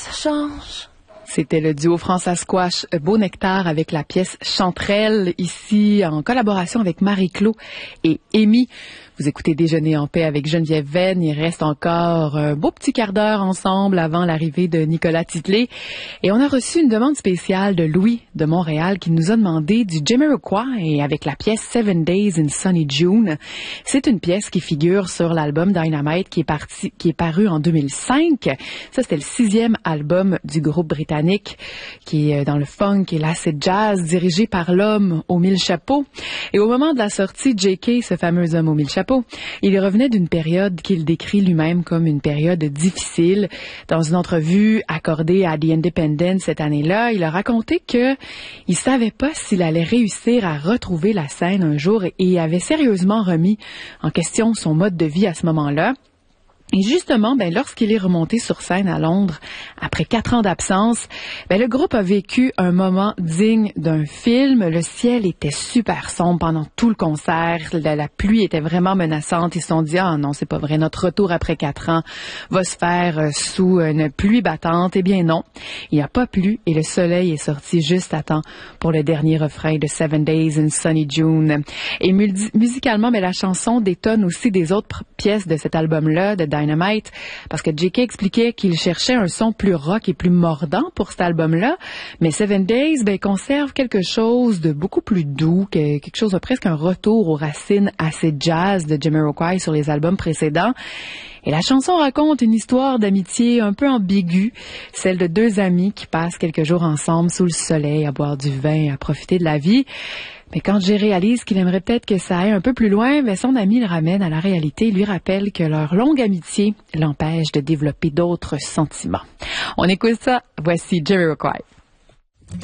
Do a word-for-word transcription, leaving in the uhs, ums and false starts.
ça change. C'était le duo France Squash Beau Nectar avec la pièce Chanterelle, ici en collaboration avec Marie-Claude et Amy. Vous écoutez Déjeuner en paix avec Geneviève Venn. Il reste encore un beau petit quart d'heure ensemble avant l'arrivée de Nicolas Titley. Et on a reçu une demande spéciale de Louis de Montréal qui nous a demandé du Jamiroquai avec la pièce Seven Days in Sunny June. C'est une pièce qui figure sur l'album Dynamite qui est parti, qui est paru en deux mille cinq. Ça, c'était le sixième album du groupe britannique qui est dans le funk et l'acid jazz dirigé par l'homme aux mille chapeaux. Et au moment de la sortie, J K, ce fameux homme aux mille chapeaux, il revenait d'une période qu'il décrit lui-même comme une période difficile. Dans une entrevue accordée à The Independent cette année-là, il a raconté que il savait pas s'il allait réussir à retrouver la scène un jour et avait sérieusement remis en question son mode de vie à ce moment-là. Et justement, ben, lorsqu'il est remonté sur scène à Londres, après quatre ans d'absence, ben, le groupe a vécu un moment digne d'un film. Le ciel était super sombre pendant tout le concert. La, la pluie était vraiment menaçante. Ils se sont dit, ah non, c'est pas vrai, notre retour après quatre ans va se faire euh, sous une pluie battante. Eh bien non, il n'y a pas plu et le soleil est sorti juste à temps pour le dernier refrain de Seven Days in Sunny June. Et musicalement, ben, la chanson détonne aussi des autres pièces de cet album-là, de Dynamite, parce que J K expliquait qu'il cherchait un son plus rock et plus mordant pour cet album-là, mais Seven Days ben, conserve quelque chose de beaucoup plus doux, que, quelque chose de presque un retour aux racines assez jazz de Jamiroquai sur les albums précédents. Et la chanson raconte une histoire d'amitié un peu ambiguë, celle de deux amis qui passent quelques jours ensemble sous le soleil à boire du vin, à profiter de la vie. Mais quand Jay réalise qu'il aimerait peut-être que ça aille un peu plus loin, ben son ami le ramène à la réalité et lui rappelle que leur longue amitié l'empêche de développer d'autres sentiments. On écoute ça, voici Jamiroquai.